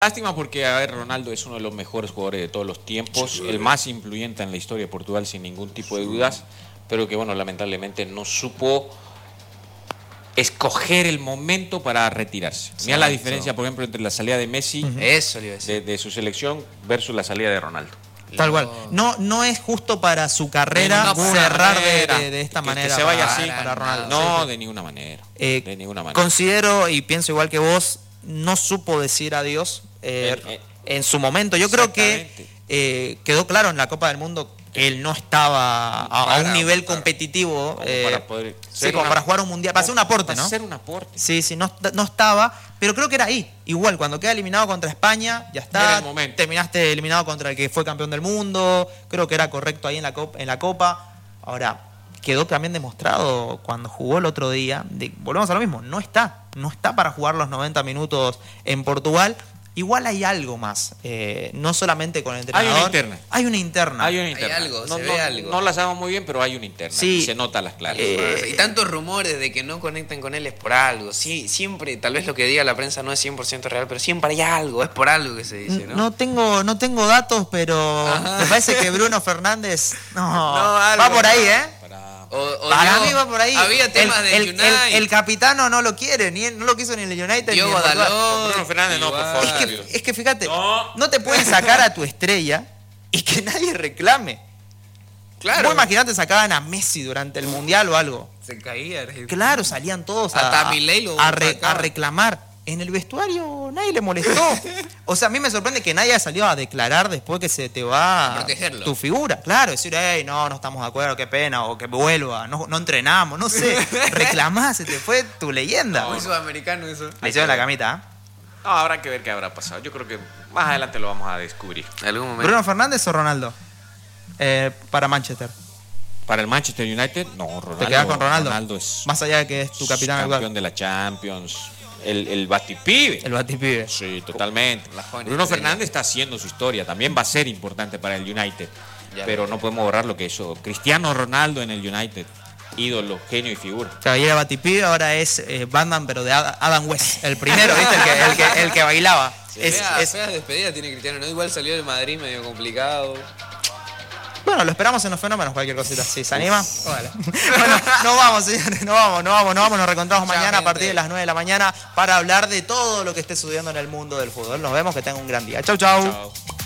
Lástima porque, a ver, Ronaldo es uno de los mejores jugadores de todos los tiempos, el más influyente en la historia de Portugal sin ningún tipo de dudas, pero que, bueno, lamentablemente no supo escoger el momento para retirarse. Mira la diferencia, por ejemplo, entre la salida de Messi de su selección versus la salida de Ronaldo. Tal cual. No es justo para su carrera cerrar de esta manera. Que se vaya así para Ronaldo. No, de ninguna manera. De ninguna manera. Considero y pienso igual que vos, no supo decir adiós en su momento. Yo creo que quedó claro en la Copa del Mundo que él no estaba a un nivel competitivo como para jugar un mundial, para hacer un aporte, ¿no? Hacer un aporte. Sí, no estaba, pero creo que era ahí. Igual, cuando queda eliminado contra España, ya está. Terminaste eliminado contra el que fue campeón del mundo. Creo que era correcto ahí en la Copa. Ahora, quedó también demostrado cuando jugó el otro día. Volvemos a lo mismo, no está para jugar los 90 minutos en Portugal. Igual hay algo más, no solamente con el entrenador. Hay una interna. Hay algo, se ve algo. No la sabemos muy bien, pero hay una interna. Sí. Y se nota a las claras. Y tantos rumores de que no conectan con él es por algo. Sí, siempre, tal vez lo que diga la prensa no es 100% real, pero siempre hay algo, es por algo que se dice, ¿no? No tengo datos, pero me parece que Bruno Fernández va por ahí, ¿eh? Para mí va por ahí. Había temas del United. El capitano no lo quiere, no lo quiso ni el United. Diogo Dalot. Bruno Fernández no, por favor. Es que fíjate, no te pueden sacar a tu estrella y que nadie reclame. Claro. Vos imaginate sacaban a Messi durante el Mundial o algo. Se caía. Claro, salían todos a reclamar. En el vestuario nadie le molestó. O sea, a mí me sorprende que nadie haya salido a declarar después que se te va tu figura. Claro, decir, no estamos de acuerdo, qué pena, o que vuelva, no entrenamos, no sé. Reclamás, se te fue tu leyenda. Muy sudamericano eso. Le hicieron la camita, No, habrá que ver qué habrá pasado. Yo creo que más adelante lo vamos a descubrir. ¿Algún momento? ¿Bruno Fernández o Ronaldo? Para Manchester. Para el Manchester United, no, Ronaldo. ¿Te quedás con Ronaldo? Ronaldo es más allá de que es tu capitán campeón de la Champions. El batipibe. El batipibe. Sí, totalmente. Bruno Fernández está haciendo su historia. También va a ser importante para el United. Pero no podemos borrar lo que hizo Cristiano Ronaldo en el United. Ídolo, genio y figura. Claro, y era batipibe, ahora es Batman, pero de Adam West. El primero, ¿viste? El que bailaba. Feas despedidas tiene Cristiano, ¿no? Igual salió del Madrid medio complicado. Bueno, lo esperamos en los fenómenos, cualquier cosita así. ¿Se anima? Vale. Bueno, nos vamos, señores, nos vamos. Nos reencontramos mañana a partir de las 9 de la mañana para hablar de todo lo que esté sucediendo en el mundo del fútbol. Nos vemos, que tengan un gran día. Chau.